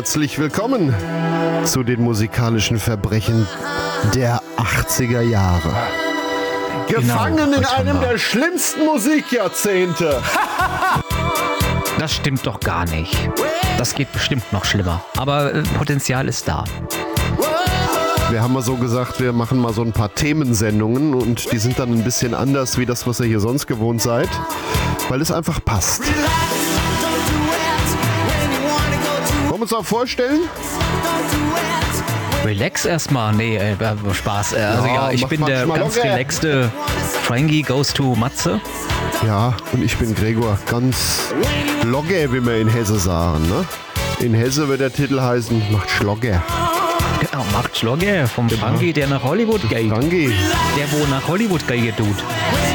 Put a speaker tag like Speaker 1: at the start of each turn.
Speaker 1: herzlich willkommen zu den musikalischen Verbrechen der 80er Jahre. Gefangen in einem der schlimmsten Musikjahrzehnte.
Speaker 2: Das stimmt doch gar nicht. Das geht bestimmt noch schlimmer. Aber Potenzial ist da.
Speaker 1: Wir haben mal so gesagt, wir machen mal so ein paar Themensendungen und die sind dann ein bisschen anders wie das, was ihr hier sonst gewohnt seid, weil es einfach passt. Wollen wir uns auch vorstellen?
Speaker 2: Relax erstmal. Nee, Spaß. Also ja, ich bin der ganz relaxte Frankie Goes to Matze.
Speaker 1: Ja, und ich bin Gregor, ganz logge, wie wir in Hesse sagen. Ne? In Hesse wird der Titel heißen, macht Schlogge.
Speaker 2: Genau, macht Schlogge vom Frankie, der nach Hollywood geht.
Speaker 1: Frankie.
Speaker 2: Der, wo nach Hollywood geht, tut.